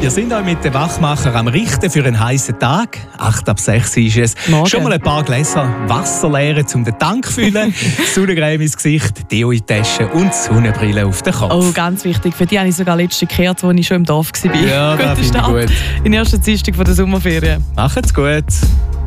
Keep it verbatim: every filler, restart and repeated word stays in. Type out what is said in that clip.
Wir sind euch mit den Wachmacher am Richten für einen heißen Tag. acht ab sechs ist es. Morgen. Schon mal ein paar Gläser Wasser leeren, um den Tank zu füllen. Sonnencreme ins Gesicht, Deo in die Tasche und Sonnenbrille auf den Kopf. Oh, ganz wichtig. Für die habe ich sogar letzte gekehrt, als ich schon im Dorf war. Ja, das Guten finde ich Start gut. in der ersten Dienstag der Sommerferien. Macht's gut.